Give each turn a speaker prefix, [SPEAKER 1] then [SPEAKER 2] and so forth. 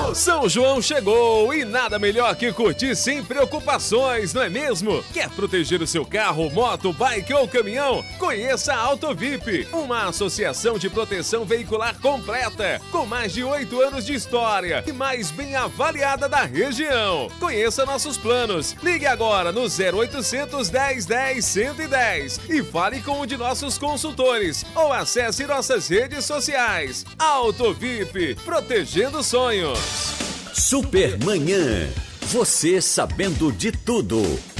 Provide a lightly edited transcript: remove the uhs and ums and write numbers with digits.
[SPEAKER 1] O São João chegou e nada melhor que curtir sem preocupações, não é mesmo? Quer proteger o seu carro, moto, bike ou caminhão? Conheça a AutoVip, uma associação de proteção veicular completa, com mais de 8 anos de história e mais bem avaliada da região. Conheça nossos planos. Ligue agora no 0800 1010 110 e fale com um de nossos consultores ou acesse nossas redes sociais. AutoVip, protegendo sonhos.
[SPEAKER 2] Supermanhã, você sabendo de tudo.